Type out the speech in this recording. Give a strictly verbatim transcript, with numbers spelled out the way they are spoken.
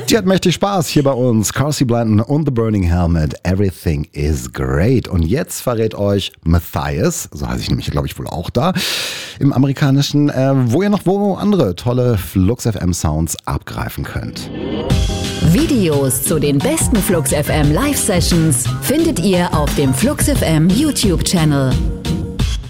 Die hat mächtig Spaß hier bei uns. Carsey Blanton und The Burning Helmet. Everything is great. Und jetzt verrät euch Matthias, so heiße ich nämlich, glaube ich, wohl auch da, im Amerikanischen, äh, wo ihr noch wo andere tolle Flux F M Sounds abgreifen könnt. Videos zu den besten Flux F M Live Sessions findet ihr auf dem Flux F M YouTube Channel.